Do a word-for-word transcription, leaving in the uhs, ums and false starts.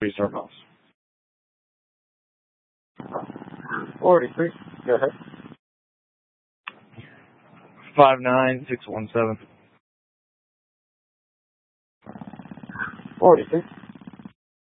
Restart mouse. forty-three. Go ahead. Five nine six one seven. forty-three.